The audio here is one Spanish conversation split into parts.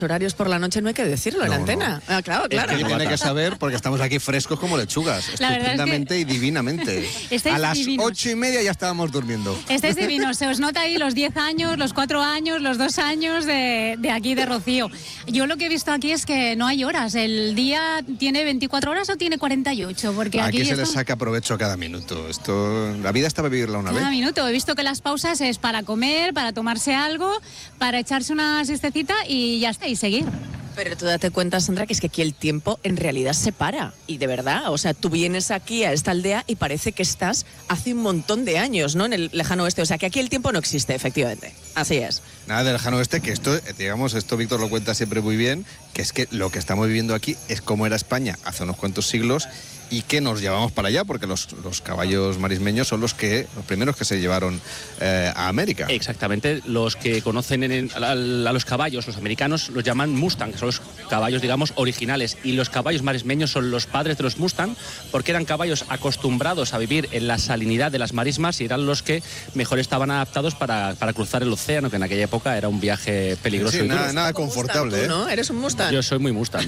horarios por la noche no hay que decirlo en antena. No. Ah, claro. Es que tiene que saber porque estamos aquí frescos como lechugas, estupendamente y divinamente. A las divinos. 8:30 ya estábamos durmiendo. Estáis divinos, se os nota ahí los 10 años, los 4 años, los 2 años de aquí de Rocío. Yo lo que he visto aquí es que no hay horas. ¿El día tiene 24 horas o tiene 48? Porque aquí se le saca provecho a cada minuto. La vida está para vivirla una vez. Cada minuto. He visto que las pausas es para comer, para tomarse algo, para echarse una siestecita y ya está, y seguir. Pero tú date cuenta, Sandra, que es que aquí el tiempo en realidad se para. Y de verdad, o sea, tú vienes aquí a esta aldea y parece que estás hace un montón de años, ¿no? En el lejano oeste. O sea, que aquí el tiempo no existe, efectivamente. Así es. Nada del lejano oeste, que esto, digamos, esto Víctor lo cuenta siempre muy bien, que es que lo que estamos viviendo aquí es como era España hace unos cuantos siglos y que nos llevamos para allá, porque los caballos marismeños son los primeros que se llevaron a América. Exactamente, los que conocen a los caballos, los americanos, los llaman Mustang, que son los caballos, digamos, originales, y los caballos marismeños son los padres de los Mustang, porque eran caballos acostumbrados a vivir en la salinidad de las marismas y eran los que mejor estaban adaptados para cruzar el océano, que en aquella época era un viaje peligroso. Sí, y duro. nada confortable, Mustang, tú, ¿no? ¿Eres un Mustang? Yo soy muy Mustang.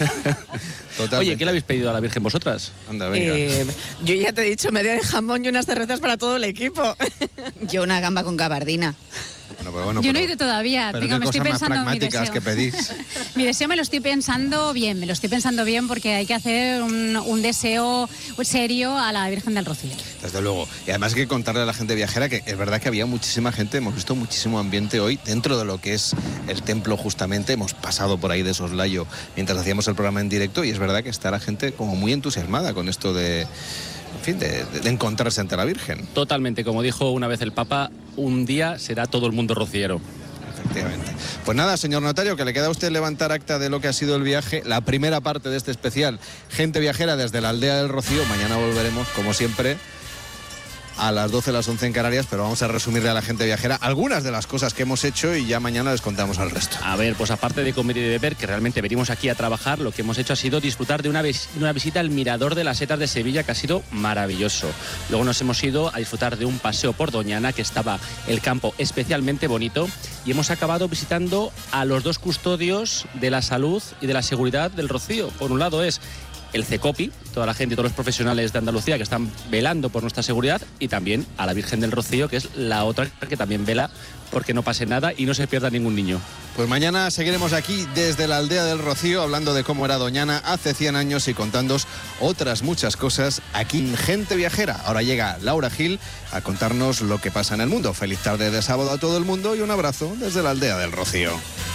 Oye, ¿qué le habéis pedido a la Virgen vosotras? Anda, venga. Yo ya te he dicho, media de jamón y unas cervezas para todo el equipo. Yo una gamba con gabardina. Yo no he ido todavía. Pero Digo, qué me estoy cosas más pensando mi pragmáticas deseo. que pedís. Mi deseo me lo estoy pensando bien porque hay que hacer un deseo serio a la Virgen del Rocío. Desde luego. Y además hay que contarle a la gente viajera que es verdad que había muchísima gente, hemos visto muchísimo ambiente hoy dentro de lo que es el templo justamente. Hemos pasado por ahí de soslayo mientras hacíamos el programa en directo y es verdad que está la gente como muy entusiasmada con esto de encontrarse ante la Virgen. Totalmente, como dijo una vez el Papa, un día será todo el mundo rociero. Efectivamente. Pues nada, señor notario, que le queda a usted levantar acta de lo que ha sido el viaje, la primera parte de este especial Gente Viajera desde la aldea del Rocío. Mañana volveremos, como siempre, a las 12, las 11 en Canarias, pero vamos a resumirle a la gente viajera algunas de las cosas que hemos hecho y ya mañana les contamos el resto. A ver, pues aparte de comer y de beber, que realmente venimos aquí a trabajar, lo que hemos hecho ha sido disfrutar de una visita al Mirador de las Setas de Sevilla, que ha sido maravilloso. Luego nos hemos ido a disfrutar de un paseo por Doñana, que estaba el campo especialmente bonito, y hemos acabado visitando a los dos custodios de la salud y de la seguridad del Rocío. Por un lado es el CECOPI, toda la gente y todos los profesionales de Andalucía que están velando por nuestra seguridad, y también a la Virgen del Rocío, que es la otra que también vela porque no pase nada y no se pierda ningún niño. Pues mañana seguiremos aquí desde la aldea del Rocío hablando de cómo era Doñana hace 100 años y contándoos otras muchas cosas aquí en Gente Viajera. Ahora llega Laura Gil a contarnos lo que pasa en el mundo. Feliz tarde de sábado a todo el mundo y un abrazo desde la aldea del Rocío.